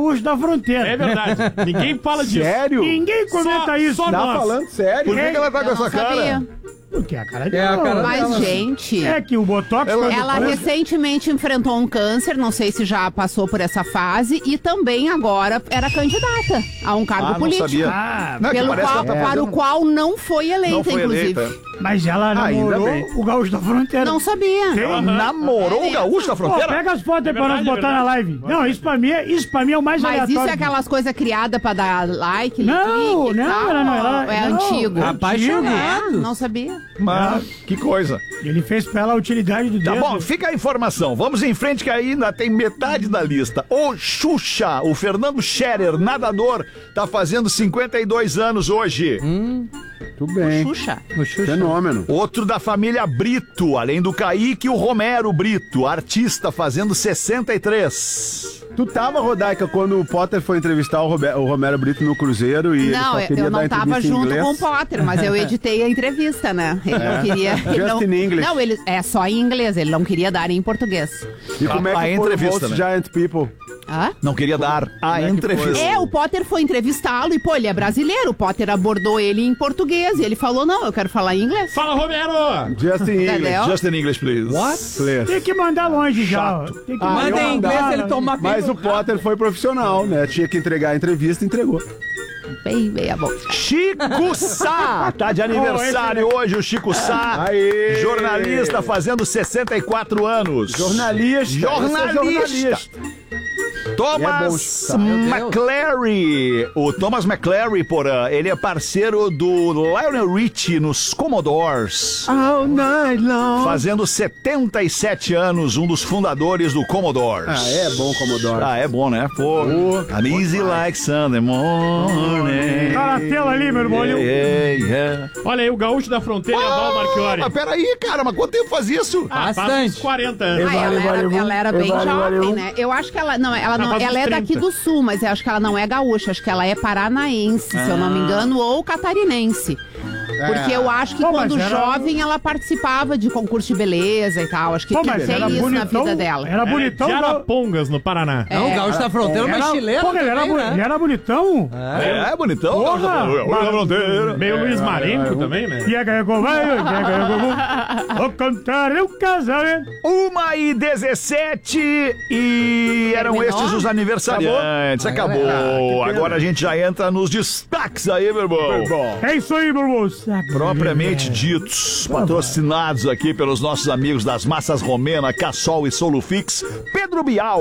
gaúcho da fronteira. É verdade. Ninguém fala disso. Sério? Ninguém comenta isso. Só Tá nós. falando sério? Por que ela tá com Eu essa não cara? sabia. Porque a cara de É a cara Mas, dela. gente... É que o Botox... Ela recentemente enfrentou um câncer, não sei se já passou por essa fase, e também agora era candidata a um cargo Não político. sabia. Ah, Não, que Pelo parece que qual, ela tá para o fazendo- qual não foi eleita, Não foi inclusive. eleita. mas ela Ainda namorou bem. o gaúcho da fronteira. Não sabia. Namorou o gaúcho da Pô, fronteira? pega as fotos aí pra nós verdade, botar é na verdade. live. Não, isso pra mim é o mais Mas aleatório. isso é aquelas coisas criadas pra dar like, Não, clique e não, tal, ela é não, antigo. é Apaixonado. É, não sabia. Mas, que coisa. Ele fez pra ela a utilidade do Tá dedo. bom, fica a informação. Vamos em frente que ainda tem metade da lista. O Xuxa, o Fernando Scherer, nadador, tá fazendo 52 anos hoje. Tudo bem. Xuxa. O Xuxa. Fenômeno. Outro da família Brito, além do Kaique, o Romero Brito, artista, fazendo 63. Tu tava, Rodaica, quando o Potter foi entrevistar o Romero Brito no Cruzeiro e ele Não, só queria eu dar não tava entrevista em junto inglês? com o Potter, mas eu editei a entrevista, né? Ele não queria. Ele Just não, in English. Não, ele é só em inglês, ele não queria dar em português. E como é A que foi o entrevista, Most né? Giant People? Hã? Não queria dar a é que entrevista. É, o Potter foi entrevistá-lo e, pô, ele é brasileiro. O Potter abordou ele em português e ele falou: não, eu quero falar em inglês. Fala, Romero! Just in English. Entendeu? Just in English, please. Please. Tem que mandar longe já. ó. Tem que Manda em inglês, mandar, ele toma Mas o Potter foi profissional, né? Tinha que entregar a entrevista e entregou. Bem, meia boca. Chico Sá, tá de aniversário hoje o Chico Sá, Aê! jornalista fazendo 64 anos. Jornalista. esse é Jornalista. Thomas É bom, meu Deus. McClary. O Thomas McClary, porã, ele é parceiro do Lionel Richie nos Commodores. All night long. Fazendo 77 anos, um dos fundadores do Commodores. Ah, é bom, Commodore. Ah, é bom, né? Pô, I'm easy like Sunday morning. Tá na tela ali, meu irmão. Olha aí, o gaúcho da fronteira é a Val Marchiori. Mas peraí, cara, mas quanto tempo faz isso? Faz Bastante. uns 40 anos. Ah, ela era bem jovem, né? Eu acho que ela não, Capaz ela dos é daqui 30. do sul, mas eu acho que ela não é gaúcha, acho que ela é paranaense, se eu não me engano, ou catarinense. Porque eu acho que Pô, quando mas era- jovem ela participava de concurso de beleza e tal. Acho que, Pô, que mas tem era isso bonitão, na vida dela. Era bonitão. de não. Arapongas, no Paraná. Não, o Gaúcho da Fronteira, mas chileno Porra, ele também, né? ele era bonitão. É, bonitão. Porra! Olha a fronteira. Meio Luiz Marenco também, né? E a ganhou com vou cantar o casamento. 1h17 e eram Terminou? estes os aniversariantes. Acabou. Agora a gente já entra nos destaques aí, meu irmão. É isso aí, meu irmão. Propriamente ditos, patrocinados aqui pelos nossos amigos das Massas Romena, Cassol e Solufix, Pedro Bial.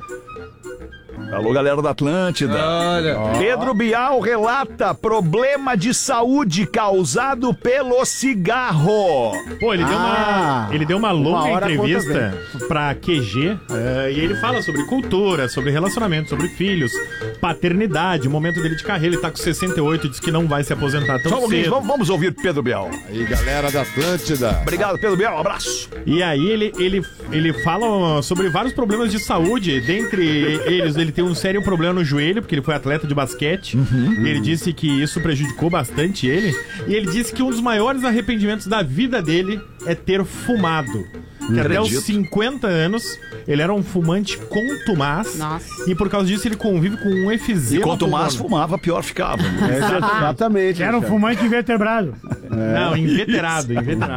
Alô, galera da Atlântida. Olha. Pedro Bial relata problema de saúde causado pelo cigarro. Pô, ele deu uma longa hora a conta entrevista pra QG e ele fala sobre cultura, sobre relacionamento, sobre filhos, paternidade, o momento dele de carreira. Ele tá com 68 e diz que não vai se aposentar tão Só um pouquinho, cedo. vamos ouvir Pedro Bial. Aí, galera da Atlântida. Obrigado, Pedro Bial, um abraço. E aí ele fala sobre vários problemas de saúde. Dentre eles, ele tem um sério problema no joelho, porque ele foi atleta de basquete. Ele disse que isso prejudicou bastante ele. E ele disse que um dos maiores arrependimentos da vida dele é ter fumado. Que até os Acredito. 50 anos ele era um fumante contumaz. Nossa. E por causa disso ele convive com um E efizema. quanto mais pulmonar. fumava, pior ficava. Exatamente. Era um Alexandre. fumante invertebrado. Não, inveterado.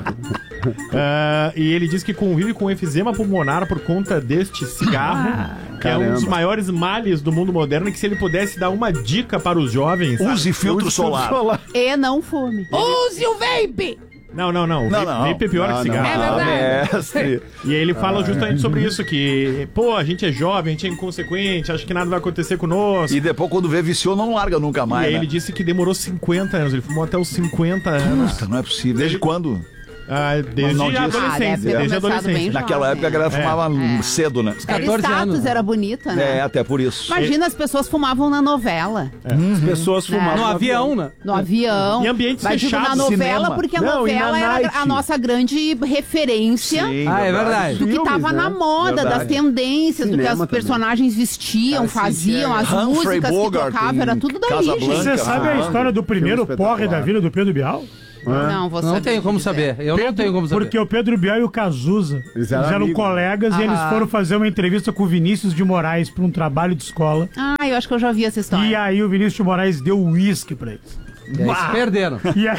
E ele diz que convive com efizema pulmonar por conta deste cigarro, que é um dos caramba. maiores males do mundo moderno, e que se ele pudesse dar uma dica para os jovens... sabe? Use filtro solar. E não fume. Use o vape! Não. Não. Vape é pior que cigarro. É verdade. Mestre. E aí ele fala justamente sobre isso, que, pô, a gente é jovem, a gente é inconsequente, acha que nada vai acontecer conosco. E depois, quando vê viciou, não larga nunca E mais. aí né? ele disse que demorou 50 anos, ele fumou até os 50 anos. Puta, não é possível. Desde quando? Desde Não a disse. Ah, adolescência. deve ter Desde a começado adolescência. bem Naquela época a galera fumava cedo, né? Era 14 status, anos. era bonita, né? É, até por isso. Imagina, as pessoas fumavam na novela, As pessoas fumavam No avião, né? no avião. Em ambientes Mas digo, na fechados, novela, cinema. porque a Não, e na novela era night. a nossa grande referência Sim, Ah, é verdade. do que Filmes, tava né? na moda, Verdade. das tendências, do que Cinema os também. personagens vestiam, faziam, as Humphrey músicas Bogart que tocavam, em era tudo dali, Casablanca. gente. Você sabe a história do primeiro Filme porre da espetacular. vida do Pedro Bial? Não, vou saber. Não tenho como dizer. saber. Eu não tenho como saber. Porque o Pedro Bial e o Cazuza Eles eram amigos. colegas e eles foram fazer uma entrevista com o Vinícius de Moraes pra um trabalho de escola. Ah, eu acho que eu já vi essa história. E aí o Vinícius de Moraes deu uísque pra eles. E aí se perderam. E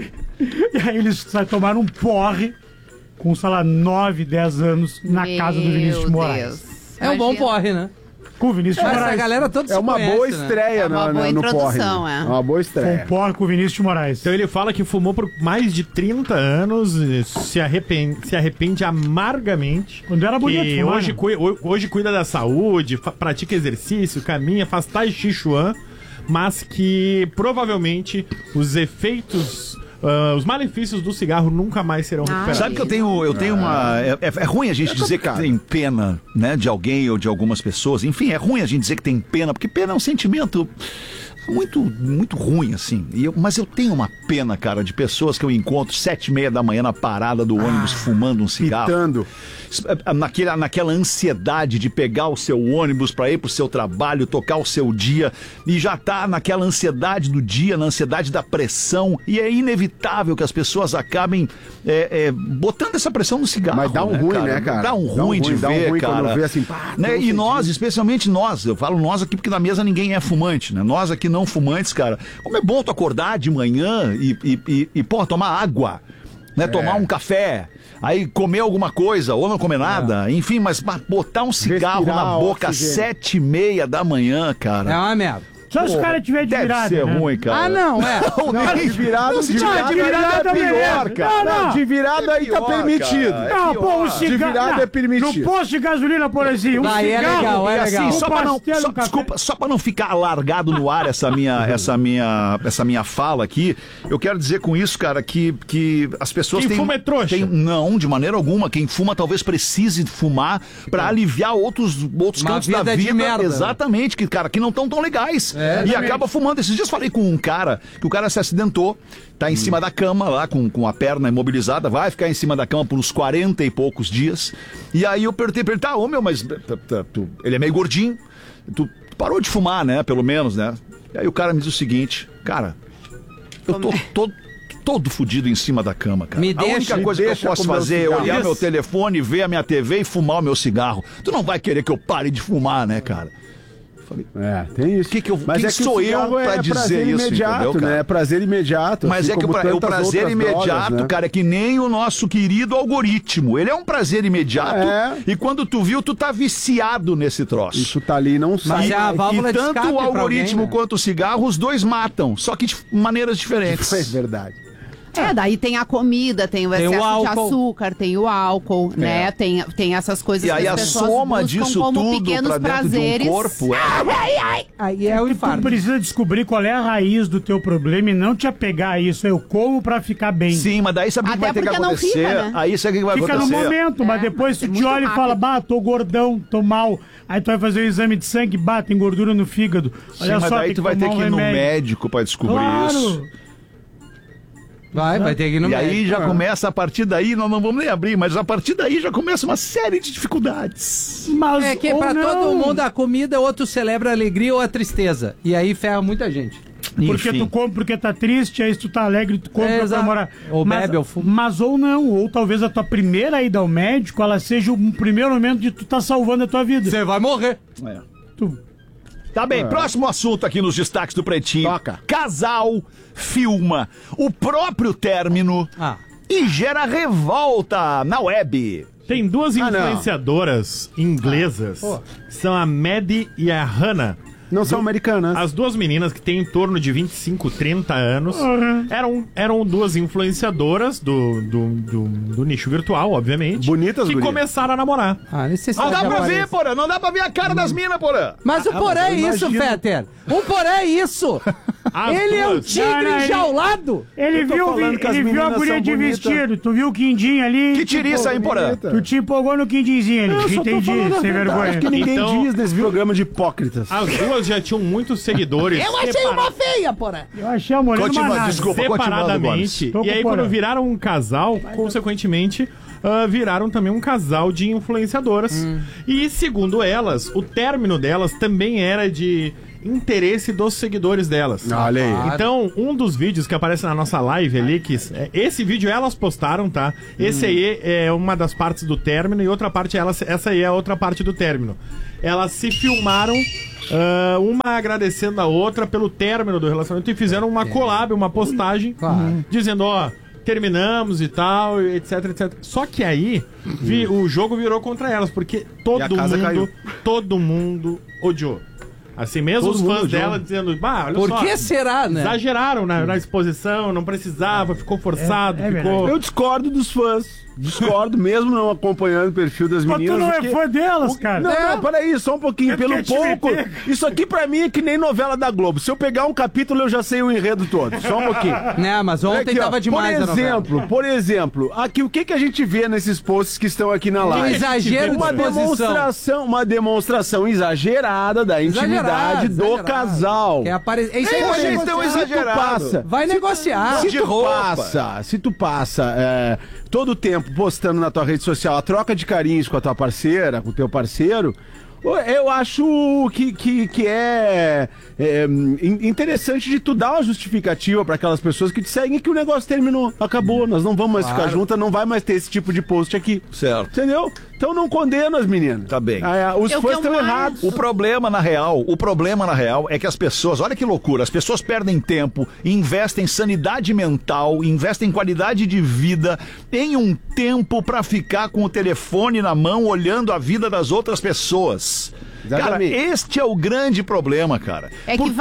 aí eles tomaram um porre com, sei lá, 9, 10 anos na casa do Vinícius de Moraes. Deus. É um bom Imagina. porre, né? Com o Vinícius de Essa Moraes. galera toda se É uma conhece, boa né? estreia É uma boa no porre. introdução, né? é. É uma boa Com estreia. um porre com o Vinícius de Moraes. Então ele fala que fumou por mais de 30 anos, se arrepende amargamente. Quando era bonito que fumar, hoje, né? hoje cuida da saúde, pratica exercício, caminha, faz tai chi chuan, mas que provavelmente os efeitos, os malefícios do cigarro nunca mais serão recuperados. Sabe que eu tenho uma... É ruim a gente dizer que tem pena, né, de alguém ou de algumas pessoas. Enfim, é ruim a gente dizer que tem pena, porque pena é um sentimento muito, muito ruim, assim. Mas eu tenho uma pena, cara, de pessoas que eu encontro 7h30 da manhã na parada do ônibus fumando um cigarro. Pitando. Naquela ansiedade de pegar o seu ônibus para ir pro seu trabalho, tocar o seu dia, e já tá naquela ansiedade do dia, na ansiedade da pressão, e é inevitável que as pessoas acabem botando essa pressão no cigarro. Mas dá um ruim, né, cara? Dá um ruim de dá um ver, ruim cara. quando vê assim, pá, Né? não E sei nós, disso. especialmente nós, eu falo nós aqui porque na mesa ninguém é fumante, né? Nós aqui não fumantes, cara, como é bom tu acordar de manhã e pô, tomar água, né? Tomar um café, aí comer alguma coisa, ou não comer nada, enfim, mas botar um cigarro Respirar na boca às oxigênio. 7h30 da manhã, É cara. uma merda. Só se o cara tiver de Deve virada, ser né? ruim, cara. Ah, não, é. Não, de virada, Não, de virada, de virada é pior, beleza. cara. Não, não. De virada aí tá pior, permitido. cara. Não, pô, um De cigarro. virada não, é permitido. No posto de gasolina, por exemplo, um Vai, é cigarro. legal, é E assim, legal. só pra não, pastel, um café. desculpa, só pra não ficar largado no ar essa minha fala aqui, eu quero dizer com isso, cara, que as pessoas Quem têm... fuma é trouxa. Não, de maneira alguma. Quem fuma talvez precise fumar pra aliviar outros Uma cantos da vida de vida. merda. Exatamente, que, cara, que não estão tão legais. E acaba fumando. Esses dias falei com um cara, que o cara se acidentou, tá em cima da cama lá, com a perna imobilizada, vai ficar em cima da cama por uns 40 e poucos dias. E aí eu perguntei pra ele, tá, ô meu, mas ele é meio gordinho, tu parou de fumar, né, pelo menos, né? E aí o cara me diz o seguinte, cara, eu tô todo fudido em cima da cama, cara. Me A deixa- única me coisa que eu deixa posso comer o fazer é cigarro. olhar Isso. meu telefone, ver a minha TV e fumar o meu cigarro. Tu não vai querer que eu pare de fumar, né, cara? É, tem isso. Que que eu- Mas quem é que sou o eu cigarro pra dizer prazer isso, imediato, entendeu, cara? né? É prazer imediato. Mas assim é que como o tantas prazer outras imediato, drogas, né? cara, é que nem o nosso querido algoritmo. Ele é um prazer imediato É. e quando tu viu, tu tá viciado nesse troço. E tu tá ali e não Mas sai. é a válvula E de tanto escape o pra algoritmo alguém, né? quanto o cigarro, os dois matam, só que de maneiras diferentes. É verdade. Daí tem a comida, tem o excesso de álcool. açúcar, tem o álcool, né? Tem essas coisas E aí que a as pessoas soma buscam disso como tudo pequenos pra dentro prazeres. de um corpo Aí é o Tu infarto. precisa descobrir qual é a raiz do teu problema e não te apegar a isso. Eu como pra ficar bem. Sim, mas daí sabe o que Até vai ter que porque não acontecer? fica, né? Aí sabe o que vai Fica no acontecer? momento, mas depois tu é te muito olha e fala, rápido. bah, tô gordão, tô mal. Aí tu vai fazer o exame de sangue, bah, tem gordura no fígado. Olha Sim, mas só, daí tem tu vai ter tomar que um ir no remédio. médico pra descobrir isso. Claro. Vai ter que ir no E aí médico. já começa, a partir daí, nós não vamos nem abrir, mas a partir daí já começa uma série de dificuldades. Mas, É que ou pra não, todo mundo a comida, outro celebra a alegria ou a tristeza. E aí ferra muita gente. Porque Enfim. tu come porque tá triste, aí se tu tá alegre, tu come pra exato. comemorar. Ou Mas- bebe ou fuma. Mas ou não, ou talvez a tua primeira ida ao médico, ela seja o primeiro momento de tu tá salvando a tua vida. Você vai morrer. Tu- Tá bem, próximo assunto aqui nos destaques do Pretinho. Toca. Casal filma o próprio término Ah. e gera revolta na web. Tem duas não. influenciadoras inglesas, são a Maddie e a Hannah. Não são americanas. As duas meninas que têm em torno de 25, 30 anos eram duas influenciadoras do nicho virtual, obviamente. Bonitas, que guria. começaram a namorar. Ah, necessidade Não dá de pra ver, aparência. porra. Não dá pra ver a cara das minas, porra. Mas o porém é isso, imagino. Fetter. O porém é isso. As Ele é um duas. tigre Não, ele- enjaulado. Ele Eu tô viu, falando que as ele viu a meninas guria são de bonitas. vestido, tu viu o quindim ali. Que tiriça, hein, porra? Tu te empolgou no quindinzinho ali, Eu só tô entendi, falando a sem verdade, vergonha. que ninguém Então- diz nesse programa de hipócritas. As duas já tinham muitos seguidores. Eu achei uma feia, porra. Eu achei a mulher Continua, numa nave. desculpa. Separadamente. Tô E aí, com quando porã. viraram um casal, consequentemente, viraram também um casal de influenciadoras. E, segundo elas, o término delas também era de interesse dos seguidores delas. Olha aí. Então, um dos vídeos que aparece na nossa live ali, esse vídeo elas postaram, tá? Esse aí é uma das partes do término e outra parte, essa aí é a outra parte do término. Elas se filmaram, uma agradecendo a outra pelo término do relacionamento e fizeram uma collab, uma postagem, dizendo, terminamos e tal, etc, etc. Só que aí, o jogo virou contra elas, porque todo mundo odiou. Assim, mesmo os fãs dela dizendo, olha Por só, que será, né? exageraram na exposição, não precisava, ficou forçado, ficou... Eu discordo dos fãs. Discordo, mesmo não acompanhando o perfil das meninas. Mas tu não é fã delas, cara. Não, peraí, só um pouquinho. Pelo pouco. Isso aqui pra mim é que nem novela da Globo. Se eu pegar um capítulo, eu já sei o enredo todo. Só um pouquinho. Né, mas ontem Aqui, tava demais a novela. Por exemplo, aqui o que a gente vê nesses posts que estão aqui na live? Exagero de exposição. Uma demonstração exagerada da intimidade do casal. É isso aí, Vocês estão exagerados. vai negociar. Se tu passa todo o tempo postando na tua rede social a troca de carinhos com a tua parceira, com o teu parceiro, eu acho que é interessante de tu dar uma justificativa para aquelas pessoas que te seguem que o negócio terminou, acabou, nós não vamos mais ficar juntas, não vai mais ter esse tipo de post aqui. Certo. Entendeu? Então não condena as meninas. Tá bem. Os fãs estão errados. O problema, na real, é que as pessoas, olha que loucura, as pessoas perdem tempo, investem em sanidade mental, investem em qualidade de vida, em um tempo pra ficar com o telefone na mão, olhando a vida das outras pessoas. Exatamente. Cara, este é o grande problema, cara. É que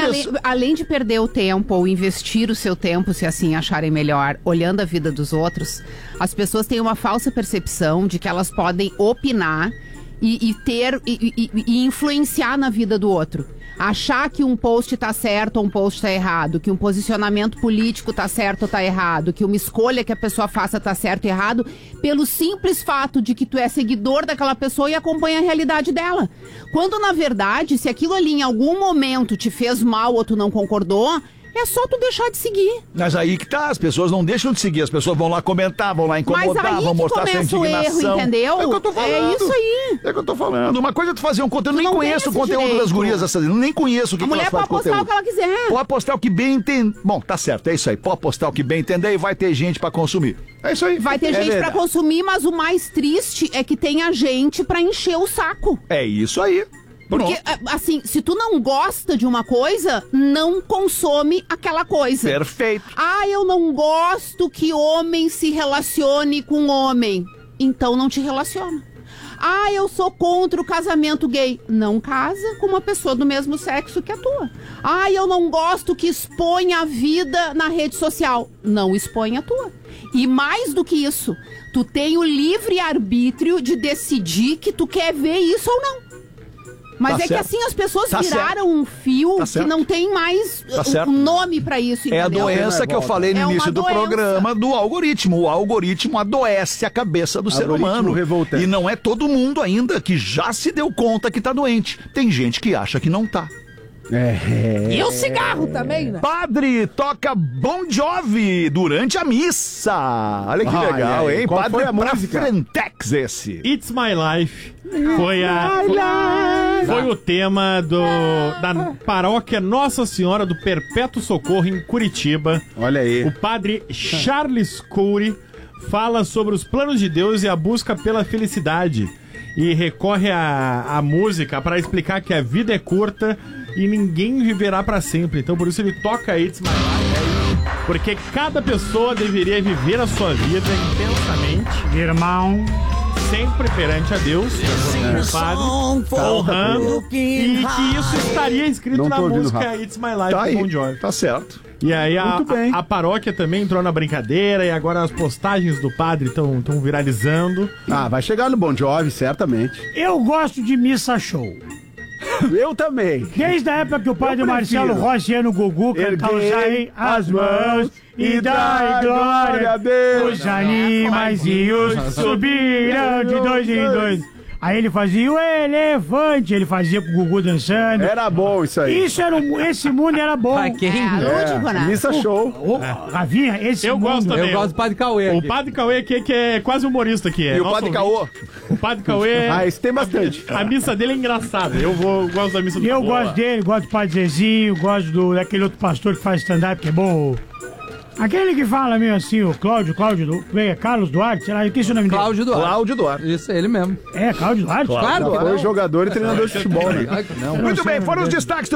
além de perder o tempo ou investir o seu tempo, se assim acharem melhor, olhando a vida dos outros, as pessoas têm uma falsa percepção de que elas podem opinar e influenciar na vida do outro. Achar que um post tá certo ou um post tá errado, que um posicionamento político tá certo ou tá errado, que uma escolha que a pessoa faça tá certo ou errado, pelo simples fato de que tu é seguidor daquela pessoa e acompanha a realidade dela. Quando, na verdade, se aquilo ali em algum momento te fez mal ou tu não concordou, é só tu deixar de seguir. Mas aí que tá, as pessoas não deixam de seguir, as pessoas vão lá comentar, vão lá incomodar, vão mostrar sua indignação. Mas aí que começa o erro, entendeu? É o que eu tô falando. É isso aí. É o que eu tô falando. Uma coisa é tu fazer um conteúdo, eu nem conheço o conteúdo direito. das gurias dessas, nem conheço o que A mulher pode postar o que ela quiser. Pode postar o que bem entender. Bom, tá certo, é isso aí. Pode postar o que bem entender e vai ter gente pra consumir. É isso aí. Vai ter gente pra consumir, mas o mais triste é que tenha gente pra encher o saco. É isso aí. Porque, assim, se tu não gosta de uma coisa, não consome aquela coisa. Perfeito. Eu não gosto que homem se relacione com homem. Então não te relaciona. Eu sou contra o casamento gay. Não casa com uma pessoa do mesmo sexo que a tua. Eu não gosto que exponha a vida na rede social. Não expõe a tua. E mais do que isso, tu tem o livre arbítrio de decidir que tu quer ver isso ou não. Mas que assim as pessoas viraram um fio que não tem mais um nome pra isso, entendeu? É a doença que eu falei no início do programa do algoritmo. O algoritmo adoece a cabeça do ser humano. Revoltante. E não é todo mundo ainda que já se deu conta que tá doente. Tem gente que acha que não tá. E o cigarro também, né? Padre toca Bon Jovi durante a missa. Olha que legal, hein? Qual Padre foi a pra música? Frentex esse. It's My Life foi o tema da paróquia Nossa Senhora do Perpétuo Socorro em Curitiba. Olha aí. O padre Charles Cury fala sobre os planos de Deus e a busca pela felicidade. E recorre à música para explicar que a vida é curta e ninguém viverá para sempre. Então por isso ele toca It's My Life. Porque cada pessoa deveria viver a sua vida intensamente. Irmão. Sempre perante a Deus, honrando, e que isso estaria escrito na música It's My Life do Bon Jovi. Tá certo. E aí a paróquia também entrou na brincadeira e agora as postagens do padre estão viralizando. Vai chegar no Bon Jovi, certamente. Eu gosto de missa show. Eu também. Desde a época que o padre Marcelo Rossi ia no Gugu cantar os Aí as mãos e dai glória a Deus. Os animaizinhos subiram de dois em dois. Aí ele fazia o elefante, ele fazia com o Gugu dançando. Era bom isso aí. Esse mundo era bom. Lúdico, né? Missa show. Ravinha, esse Eu mundo... gosto também. Eu gosto do Padre Cauê. O padre Cauê que é quase humorista aqui. E o padre Caô? Padre Cauê, Ah, esse tem bastante. a missa dele é engraçada. Gosto da missa do Eu Boa. gosto dele, gosto do Padre Zezinho, gosto daquele outro pastor que faz stand-up, que é bom. Aquele que fala meio assim, o Carlos Duarte, sei lá, eu esqueci o nome dele. Cláudio Duarte. Cláudio Duarte. Isso, ele mesmo. É, Cláudio Duarte? Claro, Foi jogador e treinador de futebol, né? Não. Muito bem, foram os destaques do